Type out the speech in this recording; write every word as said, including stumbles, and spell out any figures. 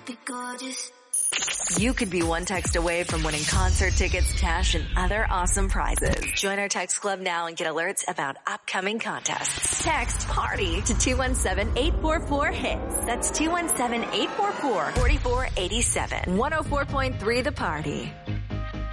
be gorgeous. You could be one text away from winning concert tickets, cash, and other awesome prizes. Join our text club now and get alerts about upcoming contests. Text PARTY to two one seven, eight four four, HITS. That's two one seven, eight four four, four four eight seven. one oh four point three The Party.